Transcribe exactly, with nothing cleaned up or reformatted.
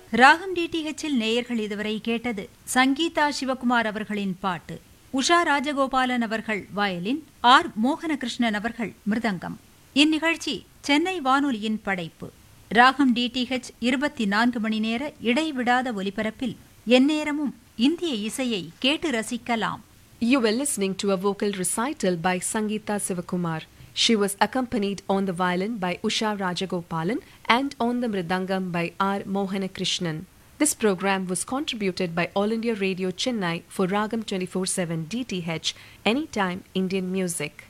ராகம் டிடிஹெச்சில் நேயர்கள் இதுவரை கேட்டது சங்கீதா சிவகுமார் அவர்களின் பாட்டு. உஷா ராஜகோபாலன் அவர்கள் வயலின், ஆர் மோகனகிருஷ்ணன் அவர்கள் மிருதங்கம். இந்நிகழ்ச்சி சென்னை வானொலியின் படைப்பு. ராகம் டிடிஹெச் இருபத்தி நான்கு மணி நேர இடைவிடாத ஒலிபரப்பில் எந்நேரமும் இந்திய இசையை கேட்டு ரசிக்கலாம். You were listening to a vocal recital by Sangeeta Sivakumar. She was accompanied on the violin by Usha Rajagopalan and on the mridangam by R. Mohanakrishnan. This program was contributed by All India Radio Chennai for Ragam twenty-four seven D T H, Anytime Indian Music.